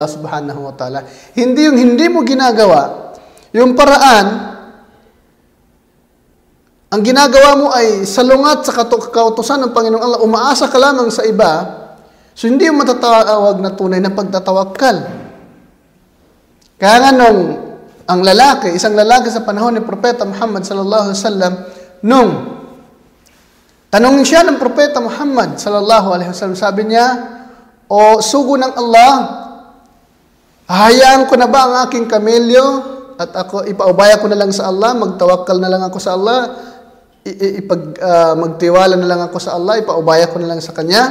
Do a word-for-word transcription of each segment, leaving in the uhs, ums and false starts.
Subhanahu wa ta'ala. Hindi yung hindi mo ginagawa, yung paraan, ang ginagawa mo ay salungat sa kautusan ng Panginoong Allah, umaasa ka lamang sa iba, so hindi mo matatawag na tunay na pagtatawakkal. Kaya nga nung ang lalaki, isang lalaki sa panahon ni Propeta Muhammad sallallahu alaihi wasallam, nung tanongin siya ng Propeta Muhammad sallallahu alaihi wasallam, sabi niya, o sugo ng Allah, hahayaan ko na ba ang aking kamelyo at ako ipaubaya ko na lang sa Allah, magtawakkal na lang ako sa Allah, ipag uh, magtiwala na lang ako sa Allah, ipaubaya ko na lang sa Kanya,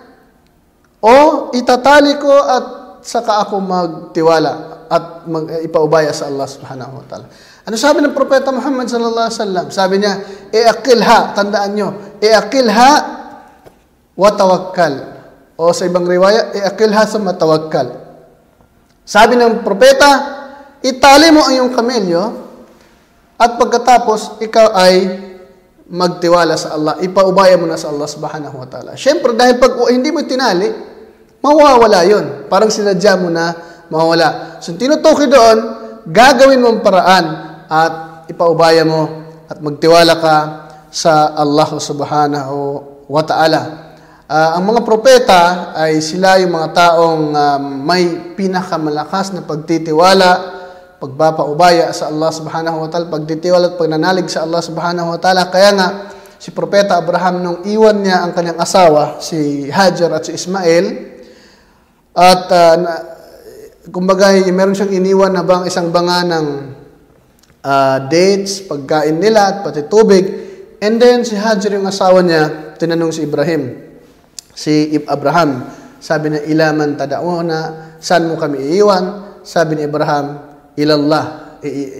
o itatali ko at saka ako magtiwala at mag, uh, ipaubaya sa Allah subhanahu wa ta'ala. Ano sabi ng Propeta Muhammad sallallahu alaihi wasallam? Sabi niya, iaqilha, tandaan nyo, iaqilha wa tawakkal. O sa ibang riwaya, iaqilha summa tawakkal. Sabi ng propeta, itali mo ang iyong kamelyo at pagkatapos ikaw ay magtiwala sa Allah. Ipaubaya mo na sa Allah subhanahu wa ta'ala. Siyempre, dahil pag oh, hindi mo tinali, mawawala yun. Parang sinadya mo na mawawala. So, tinutukoy doon, gagawin mo ang paraan at ipaubaya mo at magtiwala ka sa Allah subhanahu wa ta'ala. Uh, ang mga propeta ay sila yung mga taong uh, may pinakamalakas na pagtitiwala, pagpapaubaya sa Allah subhanahu wa ta'ala, pagtitiwala at pagnanalig sa Allah subhanahu wa ta'ala. Kaya nga, si Propeta Abraham nung iwan niya ang kanyang asawa, si Hajar at si Ismail, at uh, kumbaga meron siyang iniwan na bang isang banga ng uh, dates, pagkain nila at pati tubig, and then si Hajar yung asawa niya, tinanong si Ibrahim, si Abraham, sabi niya, ilaman tada'una, saan mo kami iiwan? Sabi ni Abraham, ilallah,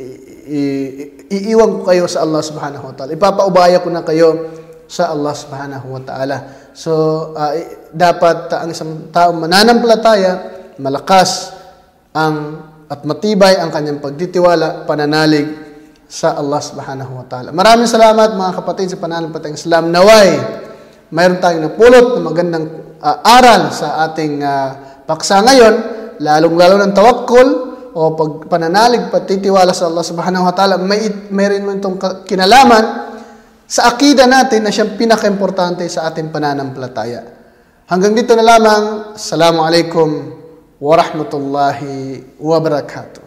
iiwan ko kayo sa Allah subhanahu wa ta'ala. Ipapaubaya ko na kayo sa Allah subhanahu wa ta'ala. So, uh, dapat uh, ang isang tao mananampalataya, malakas ang at matibay ang kanyang pagtitiwala, pananalig sa Allah subhanahu wa ta'ala. Maraming salamat mga kapatid sa pananampalatayang Islam. Naway, mayroon tayong napulot na magandang uh, aral sa ating uh, paksa ngayon, lalong-lalo ng tawakkul o pagpananalig, pagtitiwala sa Allah subhanahu wa ta'ala. May, mayroon mo itong kinalaman sa akida natin na siyang pinaka-importante sa ating pananampalataya. Hanggang dito na lamang. Assalamualaikum warahmatullahi wabarakatuh.